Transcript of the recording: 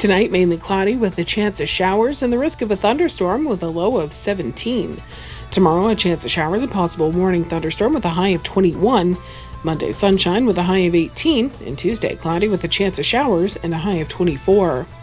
Tonight, mainly cloudy with a chance of showers and the risk of a thunderstorm with a low of 17. Tomorrow, a chance of showers and possible morning thunderstorm with a high of 21. Monday, sunshine with a high of 18. And Tuesday, cloudy with a chance of showers and a high of 24.